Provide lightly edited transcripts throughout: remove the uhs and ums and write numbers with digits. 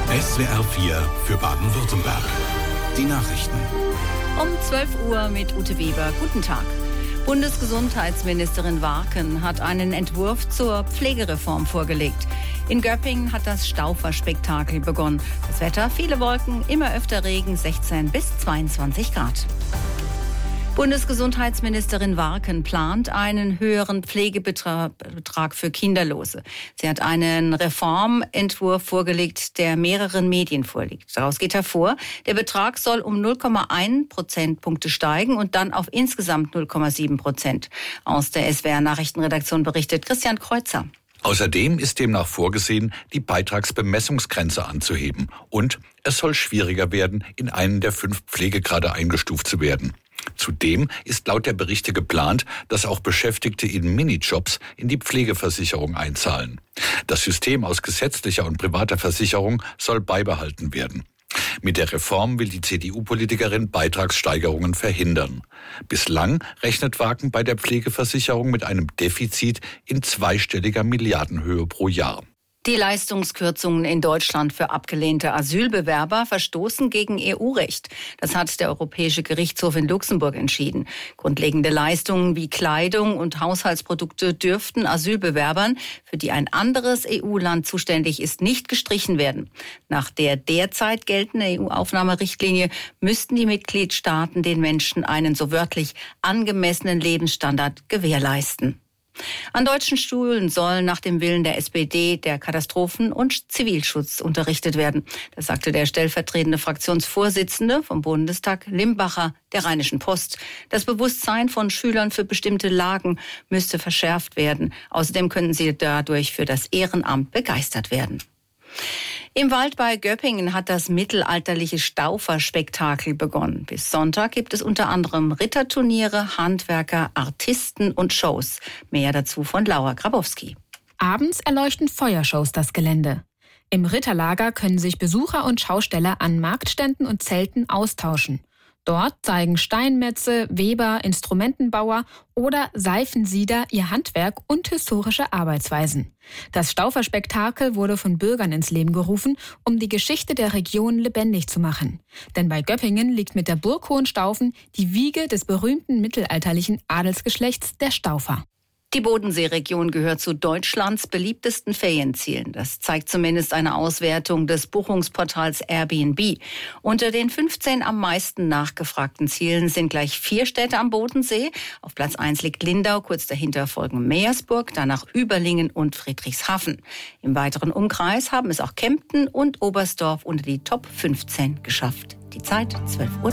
SWR 4 für Baden-Württemberg. Die Nachrichten. Um 12 Uhr mit Ute Weber. Guten Tag. Bundesgesundheitsministerin Warken hat einen Entwurf zur Pflegereform vorgelegt. In Göppingen hat das Stauferspektakel begonnen. Das Wetter, viele Wolken, immer öfter Regen, 16 bis 22 Grad. Bundesgesundheitsministerin Warken plant einen höheren Pflegebetrag für Kinderlose. Sie hat einen Reformentwurf vorgelegt, der mehreren Medien vorliegt. Daraus geht hervor, der Betrag soll um 0,1 Prozentpunkte steigen und dann auf insgesamt 0,7%. Aus der SWR-Nachrichtenredaktion berichtet Christian Kreuzer. Außerdem ist demnach vorgesehen, die Beitragsbemessungsgrenze anzuheben. Und es soll schwieriger werden, in einen der 5 Pflegegrade eingestuft zu werden. Zudem ist laut der Berichte geplant, dass auch Beschäftigte in Minijobs in die Pflegeversicherung einzahlen. Das System aus gesetzlicher und privater Versicherung soll beibehalten werden. Mit der Reform will die CDU-Politikerin Beitragssteigerungen verhindern. Bislang rechnet Warken bei der Pflegeversicherung mit einem Defizit in zweistelliger Milliardenhöhe pro Jahr. Die Leistungskürzungen in Deutschland für abgelehnte Asylbewerber verstoßen gegen EU-Recht. Das hat der Europäische Gerichtshof in Luxemburg entschieden. Grundlegende Leistungen wie Kleidung und Haushaltsprodukte dürften Asylbewerbern, für die ein anderes EU-Land zuständig ist, nicht gestrichen werden. Nach der derzeit geltenden EU-Aufnahmerichtlinie müssten die Mitgliedstaaten den Menschen einen so wörtlich angemessenen Lebensstandard gewährleisten. An deutschen Schulen soll nach dem Willen der SPD der Katastrophen- und Zivilschutz unterrichtet werden. Das sagte der stellvertretende Fraktionsvorsitzende vom Bundestag Limbacher der Rheinischen Post. Das Bewusstsein von Schülern für bestimmte Lagen müsste verschärft werden. Außerdem könnten sie dadurch für das Ehrenamt begeistert werden. Im Wald bei Göppingen hat das mittelalterliche Stauferspektakel begonnen. Bis Sonntag gibt es unter anderem Ritterturniere, Handwerker, Artisten und Shows. Mehr dazu von Laura Grabowski. Abends erleuchten Feuershows das Gelände. Im Ritterlager können sich Besucher und Schausteller an Marktständen und Zelten austauschen. Dort zeigen Steinmetze, Weber, Instrumentenbauer oder Seifensieder ihr Handwerk und historische Arbeitsweisen. Das Stauferspektakel wurde von Bürgern ins Leben gerufen, um die Geschichte der Region lebendig zu machen. Denn bei Göppingen liegt mit der Burg Hohenstaufen die Wiege des berühmten mittelalterlichen Adelsgeschlechts der Staufer. Die Bodenseeregion gehört zu Deutschlands beliebtesten Ferienzielen. Das zeigt zumindest eine Auswertung des Buchungsportals Airbnb. Unter den 15 am meisten nachgefragten Zielen sind gleich 4 Städte am Bodensee. Auf Platz 1 liegt Lindau, kurz dahinter folgen Meersburg, danach Überlingen und Friedrichshafen. Im weiteren Umkreis haben es auch Kempten und Oberstdorf unter die Top 15 geschafft. Die Zeit 12:03 Uhr.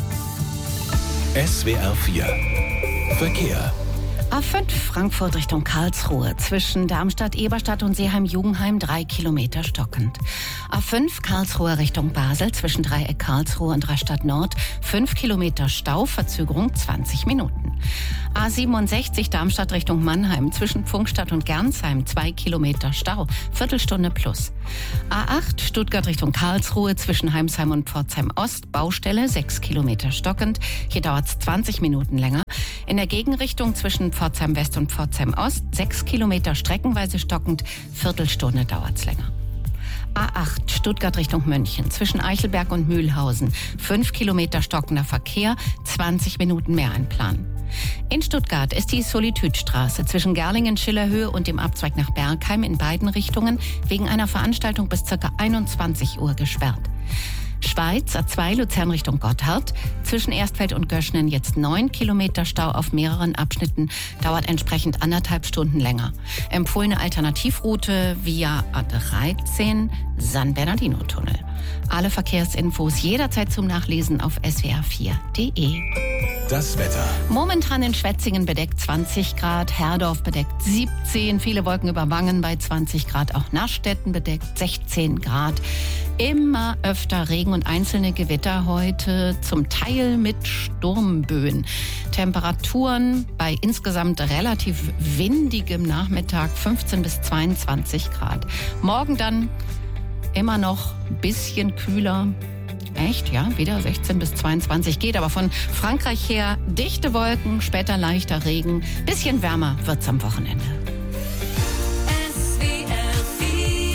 SWR 4 Verkehr. A5 Frankfurt Richtung Karlsruhe. Zwischen Darmstadt-Eberstadt und Seeheim-Jugenheim 3 Kilometer stockend. A5 Karlsruhe Richtung Basel. Zwischen Dreieck Karlsruhe und Rastatt Nord 5 Kilometer Stau. Verzögerung 20 Minuten. A67 Darmstadt Richtung Mannheim. Zwischen Pfungstadt und Gernsheim 2 Kilometer Stau. Viertelstunde plus. A8 Stuttgart Richtung Karlsruhe. Zwischen Heimsheim und Pforzheim Ost. Baustelle 6 Kilometer stockend. Hier dauert es 20 Minuten länger. In der Gegenrichtung zwischen Pforzheim West und Pforzheim Ost 6 Kilometer streckenweise stockend, Viertelstunde dauert's länger. A8 Stuttgart Richtung München, zwischen Eichelberg und Mühlhausen 5 Kilometer stockender Verkehr, 20 Minuten mehr einplanen. In Stuttgart ist die Solitudestraße zwischen Gerlingen-Schillerhöhe und dem Abzweig nach Bergheim in beiden Richtungen wegen einer Veranstaltung bis ca. 21 Uhr gesperrt. Schweiz, A2 Luzern Richtung Gotthard. Zwischen Erstfeld und Göschnen jetzt 9 Kilometer Stau auf mehreren Abschnitten, dauert entsprechend 1,5 Stunden länger. Empfohlene Alternativroute via A13 San Bernardino-Tunnel. Alle Verkehrsinfos jederzeit zum Nachlesen auf swr4.de. Das Wetter. Momentan in Schwetzingen bedeckt 20 Grad, Herdorf bedeckt 17, viele Wolken über Wangen bei 20 Grad, auch Nassstetten bedeckt 16 Grad. Immer öfter Regen und einzelne Gewitter heute, zum Teil mit Sturmböen. Temperaturen bei insgesamt relativ windigem Nachmittag 15 bis 22 Grad. Morgen dann immer noch ein bisschen kühler. Echt, ja, wieder 16 bis 22 geht, aber von Frankreich her dichte Wolken, später leichter Regen. Bisschen wärmer wird's am Wochenende.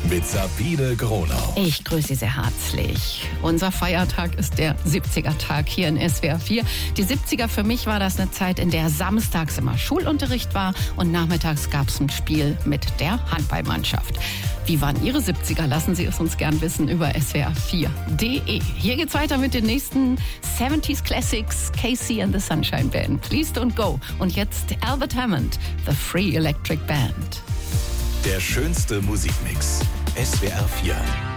mit Sabine Gronau. Ich grüße Sie sehr herzlich. Unser Feiertag ist der 70er-Tag hier in SWR 4. Die 70er, für mich war das eine Zeit, in der samstags immer Schulunterricht war und nachmittags gab es ein Spiel mit der Handballmannschaft. Wie waren Ihre 70er? Lassen Sie es uns gern wissen über swr4.de. Hier geht's weiter mit den nächsten 70s Classics. Casey and the Sunshine Band, Please Don't Go. Und jetzt Albert Hammond, The Free Electric Band. Der schönste Musikmix. SWR 4.